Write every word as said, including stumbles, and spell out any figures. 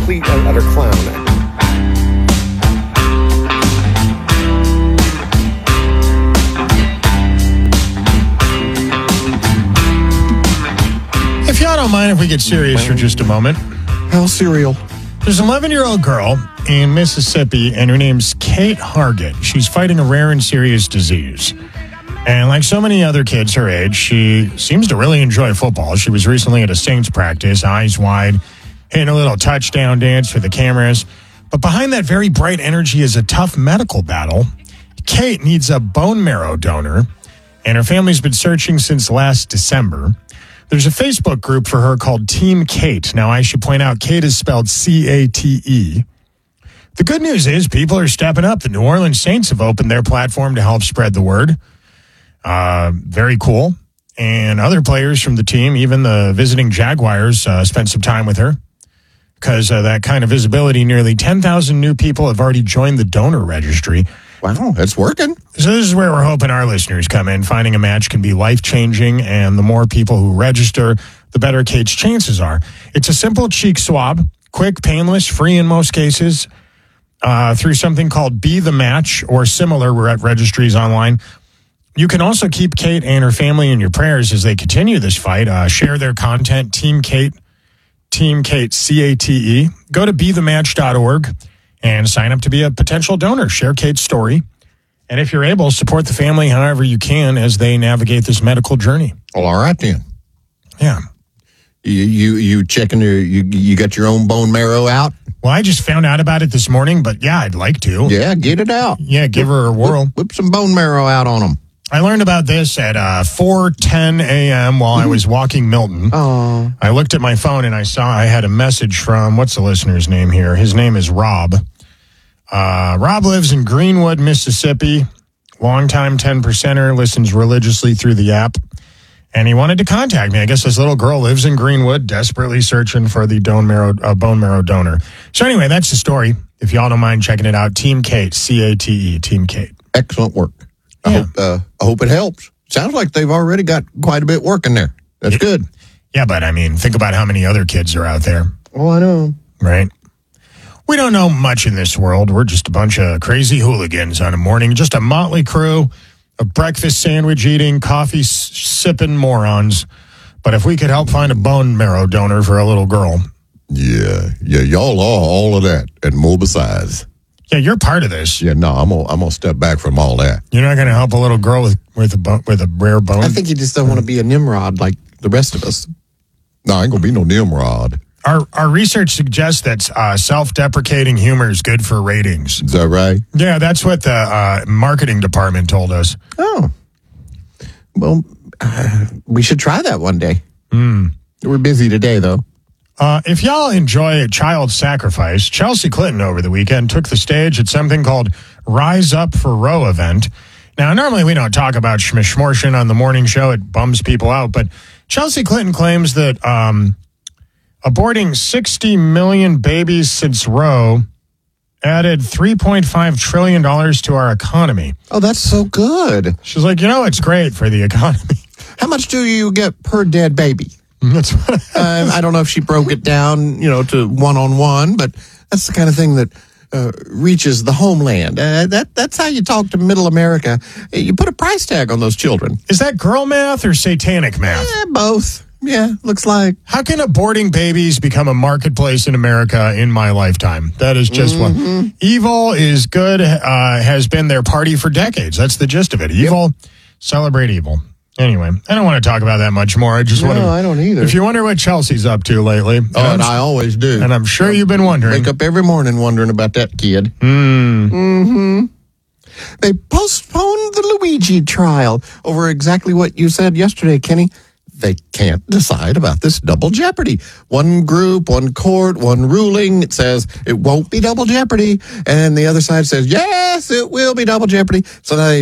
complete and utter clown. If y'all don't mind if we get serious for just a moment. Hell, cereal. There's an eleven-year-old girl in Mississippi, and her name's Kate Hargett. She's fighting a rare and serious disease. And like so many other kids her age, she seems to really enjoy football. She was recently at a Saints practice, eyes wide, hitting a little touchdown dance for the cameras. But behind that very bright energy is a tough medical battle. Kate needs a bone marrow donor, and her family's been searching since last December. There's a Facebook group for her called Team Kate. Now, I should point out, Kate is spelled C A T E. The good news is people are stepping up. The New Orleans Saints have opened their platform to help spread the word. Uh, very cool. And other players from the team, even the visiting Jaguars, uh, spent some time with her. Because of that kind of visibility, nearly ten thousand new people have already joined the donor registry. Wow, it's working. So this is where we're hoping our listeners come in. Finding a match can be life-changing, and the more people who register, the better Kate's chances are. It's a simple cheek swab, quick, painless, free in most cases, uh, through something called Be The Match or similar. We're at registries online. You can also keep Kate and her family in your prayers as they continue this fight. Uh, share their content, Team Kate, Team Kate, C A T E. Go to be the match dot org. And sign up to be a potential donor. Share Kate's story. And if you're able, support the family however you can as they navigate this medical journey. Well, all right then. Yeah. You you, you checking your, you, you got your own bone marrow out? Well, I just found out about it this morning, but yeah, I'd like to. Yeah, get it out. Yeah, give her a whirl. Whip, whip some bone marrow out on them. I learned about this at uh, four ten a.m. while I was walking Milton. Oh. I looked at my phone and I saw I had a message from, what's the listener's name here? His name is Rob. Uh, Rob lives in Greenwood, Mississippi. Longtime ten percenter, listens religiously through the app. And he wanted to contact me. I guess this little girl lives in Greenwood, desperately searching for the bone marrow, uh, bone marrow donor. So anyway, that's the story. If y'all don't mind checking it out, Team Kate, C A T E, Team Kate. Excellent work. I Yeah. hope uh, I hope it helps. Sounds like they've already got quite a bit working there. That's Yeah. good. Yeah, but I mean, think about how many other kids are out there, Oh, I know. right? We don't know much in this world. We're just a bunch of crazy hooligans on a morning, just a motley crew of breakfast sandwich eating, coffee s- sipping morons. But if we could help find a bone marrow donor for a little girl. Yeah, yeah, y'all are all of that and more besides. Yeah, you're part of this. Yeah, no, I'm gonna I'm gonna step back from all that. You're not going to help a little girl with with a bo- with a rare bone. I think you just don't want to be a Nimrod like the rest of us. No, I ain't gonna be no Nimrod. Our our research suggests that uh, self-deprecating humor is good for ratings. Is that right? Yeah, that's what the uh, marketing department told us. Oh. Well, uh, we should try that one day. Mm. We're busy today, though. Uh, if y'all enjoy a child sacrifice, Chelsea Clinton over the weekend took the stage at something called Rise Up for Roe event. Now, normally we don't talk about schmishmortion on the morning show. It bums people out. But Chelsea Clinton claims that um, aborting sixty million babies since Roe added three point five trillion dollars to our economy. Oh, that's so good. She's like, you know, it's great for the economy. How much do you get per dead baby? That's what um, I don't know if she broke it down, you know, to one-on-one, but that's the kind of thing that uh, reaches the homeland. Uh, that That's how you talk to middle America. You put a price tag on those children. Is that girl math or satanic math? Eh, both. Yeah, looks like. How can aborting babies become a marketplace in America in my lifetime? That is just Mm-hmm. one. Evil is good, uh, has been their party for decades. That's the gist of it. Evil, celebrate evil. Anyway, I don't want to talk about that much more. I just No, want to. I don't either. If you wonder what Chelsea's up to lately, and, Oh, I'm, and I always do. and I'm sure you've been wondering. Wake up every morning wondering about that kid. Mm. Mm-hmm. They postponed the Luigi trial over exactly what you said yesterday, Kenny. They can't decide about this double jeopardy. One group, one court, one ruling. It says it won't be double jeopardy. And the other side says, yes, it will be double jeopardy. So they